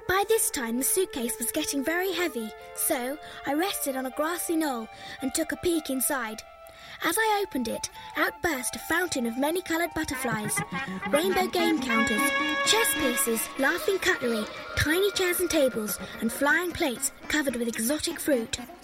By this time, the suitcase was getting very heavy, so I rested on a grassy knoll and took a peek inside. As I opened it, out burst a fountain of many-coloured butterflies, rainbow game counters, chess pieces, laughing cutlery, tiny chairs and tables, and flying plates covered with exotic fruit.